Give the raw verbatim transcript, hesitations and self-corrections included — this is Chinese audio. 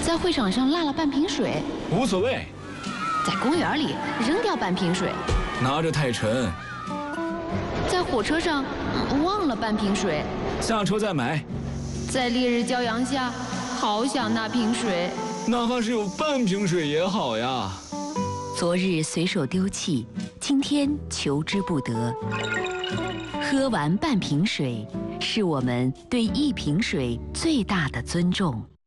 在会场上落了半瓶水， 无所谓。 在公园里扔掉半瓶水， 拿着太沉。 在火车上忘了半瓶水， 下车再买。 在烈日骄阳下，好想那瓶水。 哪怕是有半瓶水也好呀。 昨日随手丢弃，今天求之不得。喝完半瓶水，是我们对一瓶水最大的尊重。